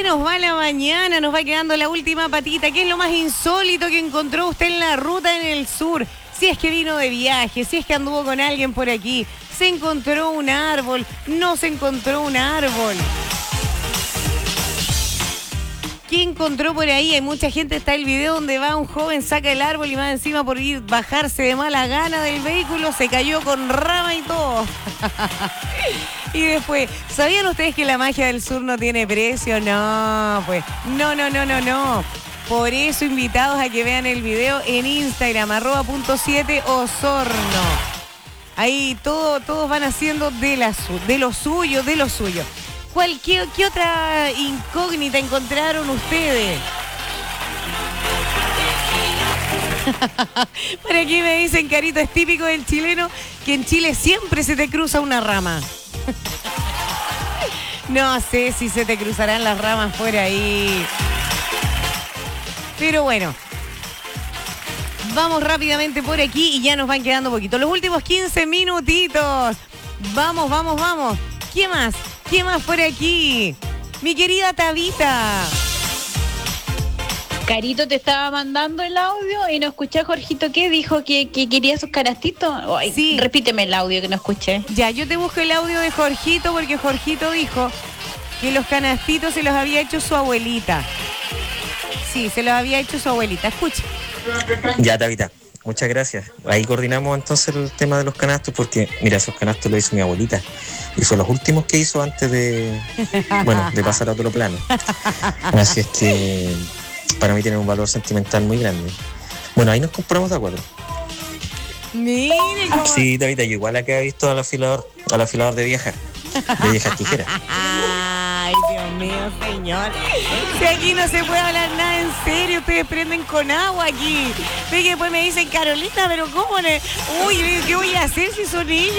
nos va la mañana, nos va quedando la última patita. ¿Qué es lo más insólito que encontró usted en la ruta en el sur? Si es que vino de viaje, si es que anduvo con alguien por aquí, se encontró un árbol, no se encontró un árbol. ¿Qué encontró por ahí? Hay mucha gente, está el video donde va un joven, saca el árbol y va encima por ir bajarse de mala gana del vehículo, se cayó con rama y todo. Y después, ¿sabían ustedes que la magia del sur no tiene precio? No, pues, no. Por eso invitados a que vean el video en Instagram, @.7osorno. Ahí todos van haciendo de lo suyo. ¿Qué otra incógnita encontraron ustedes? Por aquí me dicen, Carito, es típico del chileno que en Chile siempre se te cruza una rama. No sé si se te cruzarán las ramas por ahí. Pero bueno, vamos rápidamente por aquí y ya nos van quedando poquito. Los últimos 15 minutitos. Vamos. ¿Qué más por aquí? Mi querida Tabita. Carito te estaba mandando el audio y no escuché a Jorgito que dijo que quería sus canastitos. Ay, sí. Repíteme el audio que no escuché. Ya, yo te busco el audio de Jorgito porque Jorgito dijo que los canastitos se los había hecho su abuelita. Sí, se los había hecho su abuelita. Escucha. Ya, Tabita, muchas gracias. Ahí coordinamos entonces el tema de los canastos porque, mira, esos canastos los hizo mi abuelita. Y son los últimos que hizo antes de pasar a otro plano. Así es que para mí tienen un valor sentimental muy grande. Bueno, ahí nos compramos de acuerdo. Mire cómo... Sí, Tabita, yo igual acá he visto al afilador de viejas tijeras. Ay, Dios mío, señor. Si aquí no se puede hablar nada en serio, ustedes prenden con agua aquí. Ve que después me dicen, Carolina, pero ¿cómo? Uy, ¿qué voy a hacer si son ellos?